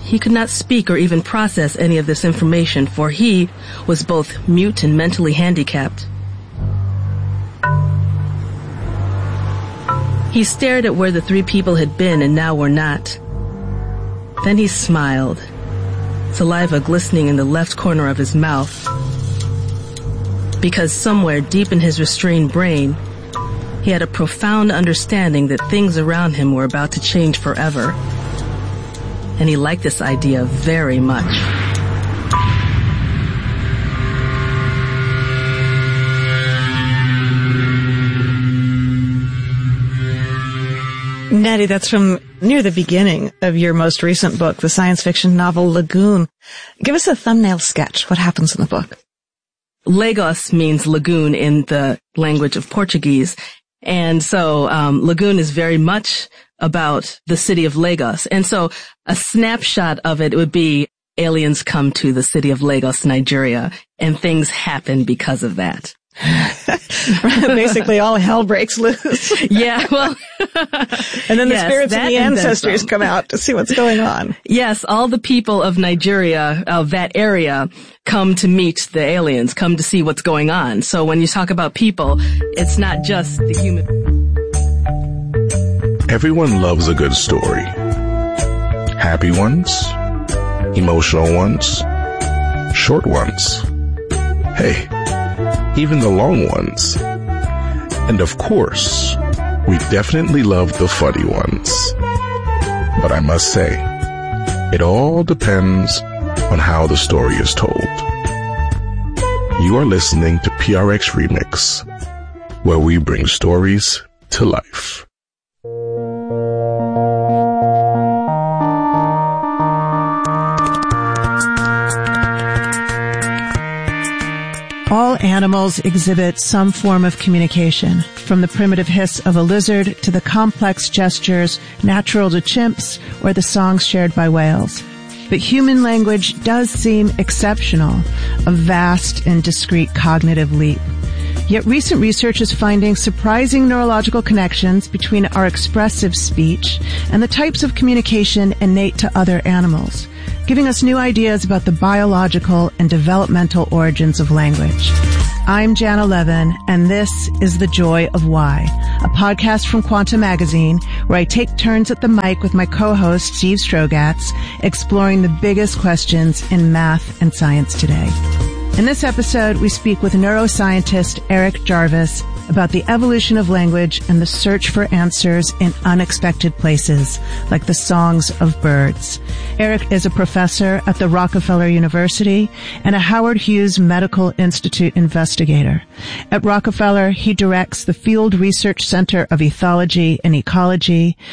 he could not speak or even process any of this information, for he was both mute and mentally handicapped. He stared at where the three people had been and now were not. Then he smiled, saliva glistening in the left corner of his mouth, because somewhere deep in his restrained brain, he had a profound understanding that things around him were about to change forever. And he liked this idea very much. Nettie, that's from near the beginning of your most recent book, the science fiction novel Lagoon. Give us a thumbnail sketch. What happens in the book? Lagos means lagoon in the language of Portuguese. And so Lagoon is very much about the city of Lagos. And so a snapshot of it would be aliens come to the city of Lagos, Nigeria, and things happen because of that. Basically all hell breaks loose. Yeah, well. And then the spirits of the ancestors come out to see what's going on. Yes, all the people of Nigeria, of that area, come to meet the aliens, come to see what's going on. So when you talk about people, it's not just the human. Everyone loves a good story. Happy ones, emotional ones, short ones. Hey, even the long ones. And of course, we definitely love the funny ones. But I must say, it all depends on how the story is told. You are listening to PRX Remix, where we bring stories to life. All animals exhibit some form of communication, from the primitive hiss of a lizard to the complex gestures natural to chimps or the songs shared by whales. But human language does seem exceptional, a vast and discrete cognitive leap. Yet recent research is finding surprising neurological connections between our expressive speech and the types of communication innate to other animals, giving us new ideas about the biological and developmental origins of language. I'm Jana Levin, and this is The Joy of Why, a podcast from Quanta Magazine, where I take turns at the mic with my co-host Steve Strogatz, exploring the biggest questions in math and science today. In this episode, we speak with neuroscientist Eric Jarvis about the evolution of language and the search for answers in unexpected places, like the songs of birds. Eric is a professor at the Rockefeller University and a Howard Hughes Medical Institute investigator. At Rockefeller, he directs the Field Research Center of Ethology and Ecology,